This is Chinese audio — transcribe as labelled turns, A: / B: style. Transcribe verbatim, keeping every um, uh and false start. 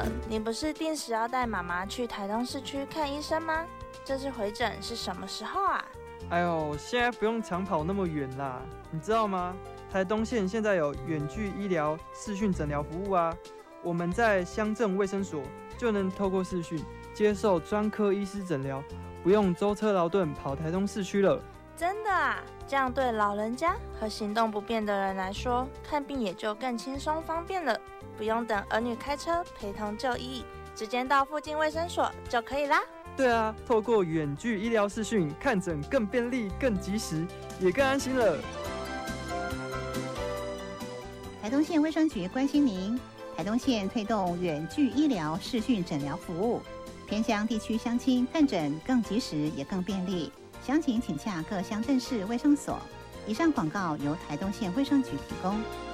A: 了，你不是定时要带妈妈去台东市区看医生吗？这次回诊是什么时候啊？
B: 哎呦，现在不用长跑那么远啦，你知道吗？台东县现在有远距医疗视讯诊疗服务啊，我们在乡镇卫生所就能透过视讯接受专科医师诊疗，不用舟车劳顿跑台东市区了。
A: 真的啊？这样对老人家和行动不便的人来说，看病也就更轻松方便了，不用等儿女开车陪同就医，直接到附近卫生所就可以啦。
B: 对啊，透过远距医疗视讯看诊更便利、更及时，也更安心了。
C: 台东县卫生局关心您，台东县推动远距医疗视讯诊疗服务，偏乡地区乡亲看诊更及时也更便利。详情请洽各乡镇市卫生所。以上广告由台东县卫生局提供。